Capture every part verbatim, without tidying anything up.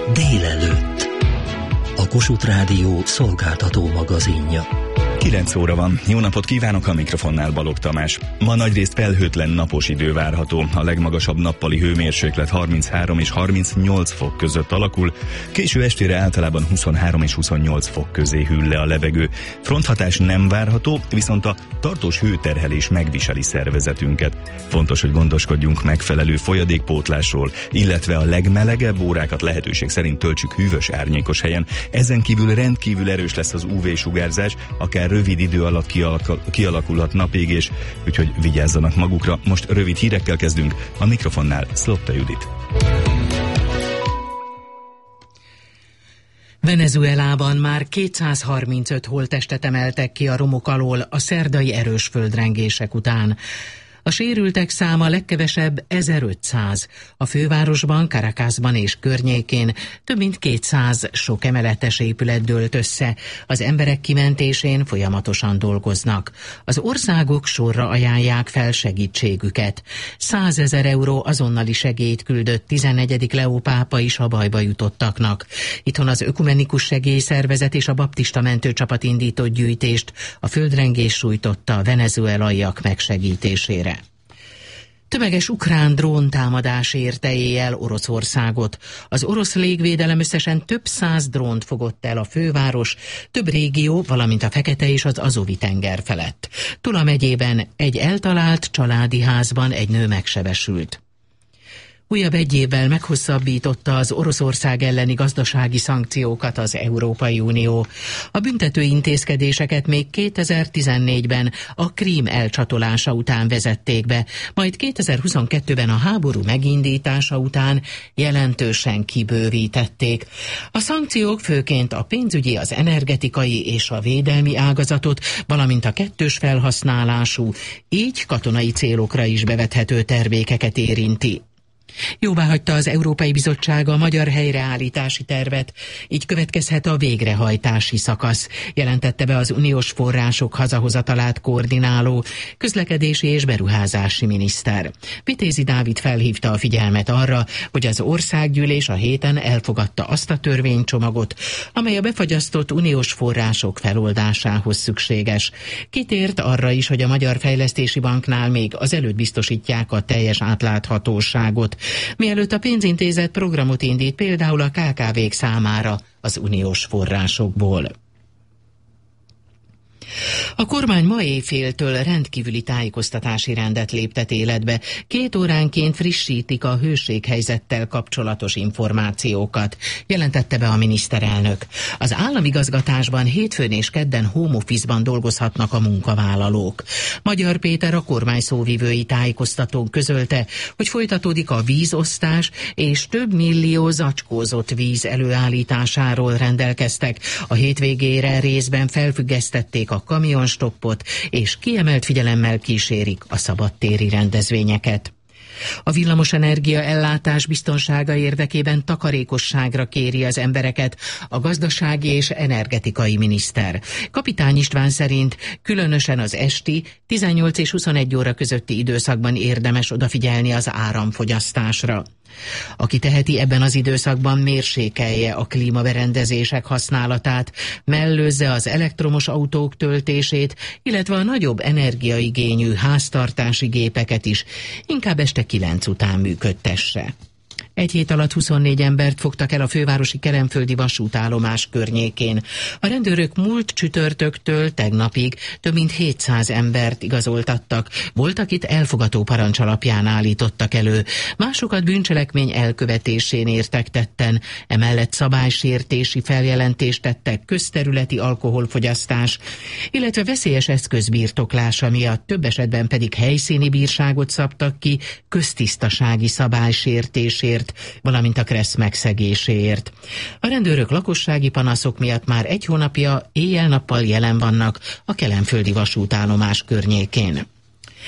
Délelőtt. A Kossuth Rádió szolgáltató magazinja. kilenc óra van. Jó napot kívánok, a mikrofonnál Balogh Tamás. Ma nagyrészt felhőtlen napos idő várható. A legmagasabb nappali hőmérséklet harminchárom és harmincnyolc fok között alakul. Késő estére általában huszonhárom és huszonnyolc fok közé hűl le a levegő. Fronthatás nem várható, viszont a tartós hőterhelés megviseli szervezetünket. Fontos, hogy gondoskodjunk megfelelő folyadékpótlásról, illetve a legmelegebb órákat lehetőség szerint töltsük hűvös, árnyékos helyen. Ezen kívül rendkívül erős lesz az ú vé-sugárzás, akár rövid idő alatt kialakul, kialakulhat napégés, úgyhogy vigyázzanak magukra. Most rövid hírekkel kezdünk, a mikrofonnál Szlotta Judit. Venezuelában már kétszázharmincöt holttestet emeltek ki a romok alól a szerdai erős földrengések után. A sérültek száma legkevesebb ezerötszáz. A fővárosban, Caracasban és környékén több mint kétszáz sok emeletes épület dőlt össze. Az emberek kimentésén folyamatosan dolgoznak. Az országok sorra ajánlják fel segítségüket. százezer euró azonnali segélyt küldött tizennegyedik Leó pápa is a bajba jutottaknak. Itthon az Ökumenikus Segélyszervezet és a baptista mentőcsapat indított gyűjtést a földrengés sújtotta a venezuelaiak megsegítésére. Tömeges ukrán dróntámadás érte éjjel Oroszországot. Az orosz légvédelem összesen több száz drónt fogott el a főváros, több régió, valamint a Fekete és az Azovi-tenger felett. Tula megyében egy eltalált családi házban egy nő megsebesült. Újabb egy évvel meghosszabbította az Oroszország elleni gazdasági szankciókat az Európai Unió. A büntető intézkedéseket még kétezer-tizennégyben a Krím elcsatolása után vezették be, majd kétezer-huszonkettőben a háború megindítása után jelentősen kibővítették. A szankciók főként a pénzügyi, az energetikai és a védelmi ágazatot, valamint a kettős felhasználású, így katonai célokra is bevethető termékeket érinti. Jóváhagyta az Európai Bizottság a magyar helyreállítási tervet, így következhet a végrehajtási szakasz, jelentette be az uniós források hazahozatalát koordináló közlekedési és beruházási miniszter. Vitézi Dávid felhívta a figyelmet arra, hogy az országgyűlés a héten elfogadta azt a törvénycsomagot, amely a befagyasztott uniós források feloldásához szükséges. Kitért arra is, hogy a Magyar Fejlesztési Banknál még azelőtt biztosítják a teljes átláthatóságot, mielőtt a pénzintézet programot indít például a ká ká vék számára az uniós forrásokból. A kormány ma éjféltől rendkívüli tájékoztatási rendet léptet életbe. Két óránként frissítik a hőséghelyzettel kapcsolatos információkat, jelentette be a miniszterelnök. Az államigazgatásban hétfőn és kedden home office-ban dolgozhatnak a munkavállalók. Magyar Péter, a kormány szóvivői tájékoztatón közölte, hogy folytatódik a vízosztás, és több millió zacskózott víz előállításáról rendelkeztek. A hétvégére részben felfüggesztették a kamionstoppot, és kiemelt figyelemmel kísérik a szabadtéri rendezvényeket. A villamosenergia ellátás biztonsága érdekében takarékosságra kéri az embereket a gazdasági és energetikai miniszter. Kapitány István szerint különösen az esti tizennyolc és huszonegy óra közötti időszakban érdemes odafigyelni az áramfogyasztásra. Aki teheti, ebben az időszakban mérsékelje a klímaberendezések használatát, mellőzze az elektromos autók töltését, illetve a nagyobb energiaigényű háztartási gépeket is, inkább este kilenc után működtesse. Egy hét alatt huszonnégy embert fogtak el a fővárosi Kelenföldi vasútállomás környékén. A rendőrök múlt csütörtöktől tegnapig több mint hétszáz embert igazoltattak. Voltak itt elfogató parancs alapján állítottak elő. Másokat bűncselekmény elkövetésén értek tetten. Emellett szabálysértési feljelentést tettek közterületi alkoholfogyasztás, illetve veszélyes eszköz birtoklása miatt, több esetben pedig helyszíni bírságot szabtak ki köztisztasági szabálysértésért, valamint a kressz megszegéséért. A rendőrök lakossági panaszok miatt már egy hónapja éjjel-nappal jelen vannak a kelenföldi vasútállomás környékén.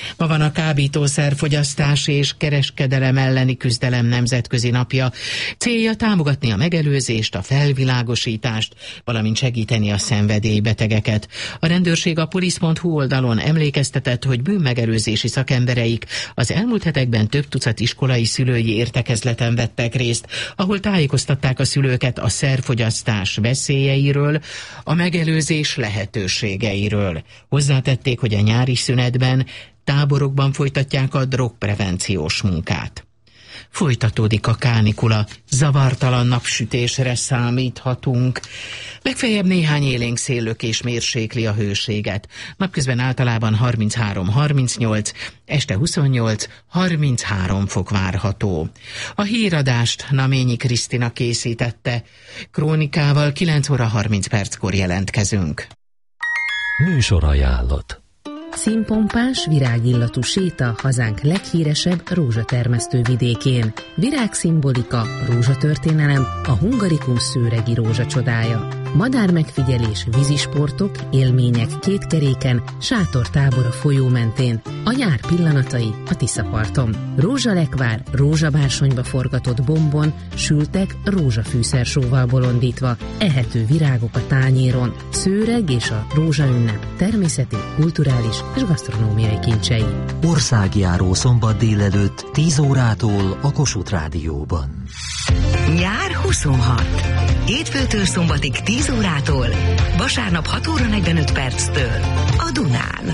Ma van a kábítószerfogyasztás és kereskedelem elleni küzdelem nemzetközi napja. Célja támogatni a megelőzést, a felvilágosítást, valamint segíteni a szenvedélybetegeket. A rendőrség a polisz pont hu oldalon emlékeztetett, hogy bűnmegelőzési szakembereik az elmúlt hetekben több tucat iskolai szülői értekezleten vettek részt, ahol tájékoztatták a szülőket a szerfogyasztás veszélyeiről, a megelőzés lehetőségeiről. Hozzátették, hogy a nyári szünetben táborokban folytatják a drogprevenciós munkát. Folytatódik a kánikula, zavartalan napsütésre számíthatunk. Legfeljebb néhány élénk széllökés mérsékli a hőséget. Napközben általában harminchárom harmincnyolc, este huszonnyolc harminchárom fok várható. A híradást Naményi Krisztina készítette. Krónikával kilenc óra harminc perckor jelentkezünk. Műsorajánlat. Színpompás, virágillatú séta hazánk leghíresebb rózsatermesztő vidékén. Virágszimbolika, rózsatörténelem, a Hungarikum szőregi rózsa csodája. Madármegfigyelés, vízisportok, élmények kétkeréken, sátortábor a folyó mentén, a nyár pillanatai a Tiszaparton. Rózsalekvár, rózsabársonyba forgatott bombon, sültek rózsafűszersóval bolondítva, ehető virágok a tányéron, szőreg és a rózsaünnep természeti, kulturális és gasztronómiai kincsei. Országjáró szombat délelőtt tíz órától a Kossuth Rádióban. Nyár huszonhat. Hétfőtől szombatig tíz órától, vasárnap hat óra negyvenöt perctől a Dunán.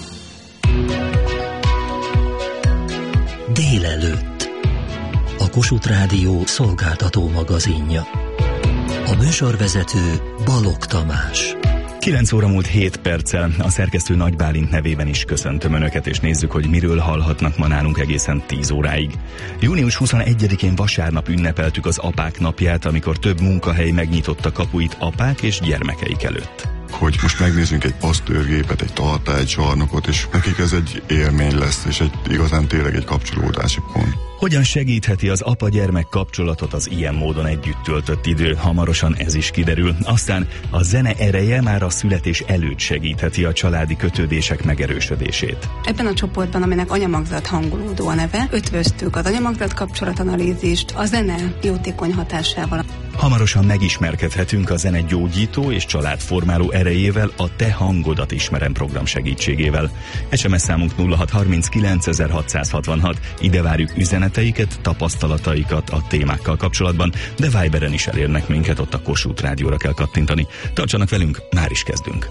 Délelőtt. A Kossuth Rádió szolgáltató magazinja. A műsorvezető Balogh Tamás. kilenc óra múlt hét perccel, a szerkesztő Nagy Bálint nevében is köszöntöm Önöket, és nézzük, hogy miről hallhatnak ma nálunk egészen tíz óráig. június huszonegyedikén vasárnap ünnepeltük az Apák napját, amikor több munkahely megnyitotta kapuit apák és gyermekeik előtt. Hogy most megnézzünk egy pasztőrgépet, egy tartálycsarnokot, és nekik ez egy élmény lesz, és egy, igazán tényleg egy kapcsolódási pont. Hogyan segítheti az apa-gyermek kapcsolatot az ilyen módon együtt töltött idő? Hamarosan ez is kiderül. Aztán a zene ereje már a születés előtt segítheti a családi kötődések megerősödését. Ebben a csoportban, aminek anyamagzat hangolódó a neve, ötvöztük az anyamagzat kapcsolatanalízist a zene jótékony hatásával. Hamarosan megismerkedhetünk a zene gyógyító és családformáló erejével, a Te hangodat ismerem program segítségével. es em es számunk nulla hat harminckilenc ezerhatszázhatvanhat, ide várjuk üzeneteiket, tapasztalataikat a témákkal kapcsolatban, de Viberen is elérnek minket, ott a Kossuth Rádióra kell kattintani. Tartsanak velünk, már is kezdünk.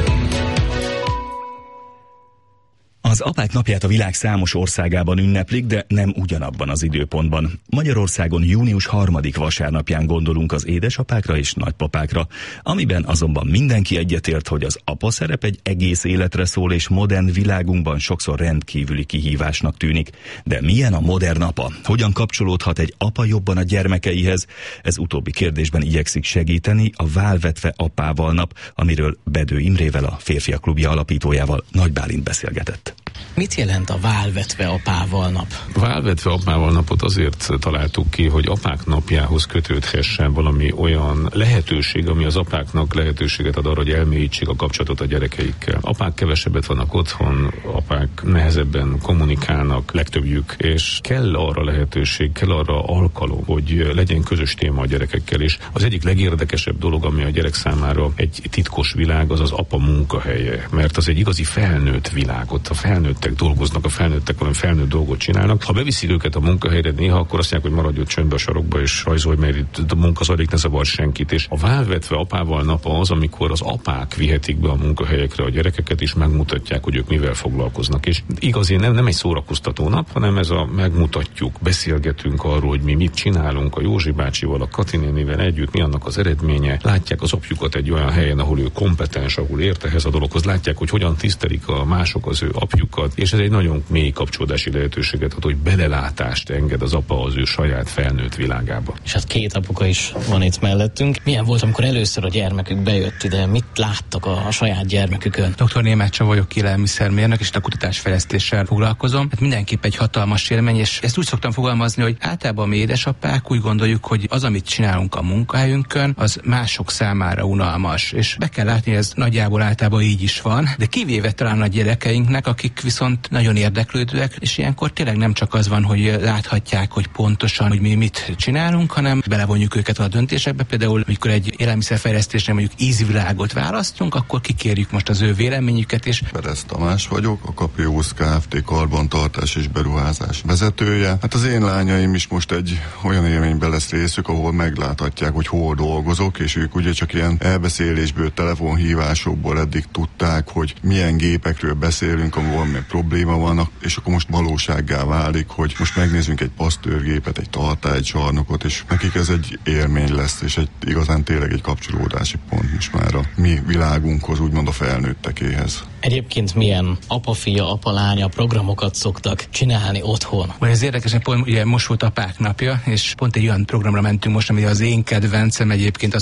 Az Apák napját a világ számos országában ünneplik, de nem ugyanabban az időpontban. Magyarországon június harmadika vasárnapján gondolunk az édesapákra és nagypapákra, amiben azonban mindenki egyetért, hogy az apa szerep egy egész életre szól, és modern világunkban sokszor rendkívüli kihívásnak tűnik. De milyen a modern apa? Hogyan kapcsolódhat egy apa jobban a gyermekeihez? Ez utóbbi kérdésben igyekszik segíteni a Válvetve apával nap, amiről Bedő Imrével, a Férfiak Klubja alapítójával Nagy Bálint beszélgetett. Mit jelent a Válvetve apával nap? Válvetve apával napot azért találtuk ki, hogy apák napjához kötődhessen valami olyan lehetőség, ami az apáknak lehetőséget ad arra, hogy elmélyítsék a kapcsolatot a gyerekeikkel. Apák kevesebbet vannak otthon, apák nehezebben kommunikálnak, legtöbbjük, és kell arra lehetőség, kell arra alkalom, hogy legyen közös téma a gyerekekkel, és az egyik legérdekesebb dolog, ami a gyerek számára egy titkos világ, az az apa munkahelye, mert az egy igazi felnőtt világ, ott a felnőttek dolgoznak, a felnőttek valami felnőtt dolgot csinálnak. Ha beviszik őket a munkahelyre, néha akkor azt mondják, hogy maradjon csöndbe a sarokba és rajzolj, mert itt a munkazajlik, ne zavar senkit. És a Válvetve apával napa az, amikor az apák vihetik be a munkahelyekre a gyerekeket, és megmutatják, hogy ők mivel foglalkoznak. És igazi nem, nem egy szórakoztató nap, hanem ez a megmutatjuk, beszélgetünk arról, hogy mi mit csinálunk a Józsi bácsival, a Kati nénivel együtt, mi annak az eredménye. Látják az apjukat egy olyan helyen, ahol ő kompetens, ahol ért ehhez a dologhoz, látják, hogy hogyan tisztelik a mások az ő apjukat, és ez egy nagyon mély kapcsolódási lehetőséget ad, hogy belelátást enged az apa az ő saját felnőtt világába. És hát két apuka is van itt mellettünk. Milyen volt, amikor először a gyermekük bejött ide? Mit láttak a, a saját gyermekükön? doktor Németh Csaba vagyok, élelmiszermérnök, és a kutatásfejlesztéssel foglalkozom. Hát mindenképp egy hatalmas élmény, és ezt úgy szoktam fogalmazni, hogy általában mi édesapák úgy gondoljuk, hogy az, amit csinálunk a munkahelyünkön, az mások számára unalmas. És be kell látni, ez nagyjából általában így is van, de kivéve talán a gyerekeinknek, akik viszont nagyon érdeklődőek, és ilyenkor tényleg nem csak az van, hogy láthatják, hogy pontosan, hogy mi mit csinálunk, hanem belevonjuk őket a döntésekbe. Például, amikor egy élelmiszerfejlesztésnél mondjuk ízvilágot választunk, akkor kikérjük most az ő véleményüket is. Beresz Tamás vagyok, a Caprius Kft. Karbantartás és beruházás vezetője. Hát az én lányaim is most egy olyan élményben lesz részük, ahol megláthatják, hogy hol dolgozok, és ők ugye csak ilyen elbeszélésből, telefonhívásokból eddig tudták, hogy milyen gépekről beszélünk, ahol milyen probléma van, és akkor most valósággá válik, hogy most megnézzünk egy pasztőrgépet, egy tartálycsarnokot, és nekik ez egy élmény lesz, és egy igazán tényleg egy kapcsolódási pont most már a mi világunkhoz, úgymond a felnőttekéhez. Egyébként milyen apa-fia, apa-lánya programokat szoktak csinálni otthon? Vagy ez érdekes, hogy pont ugye most volt apák napja, és pont egy olyan programra mentünk most, ami az én kedvencem egyébként az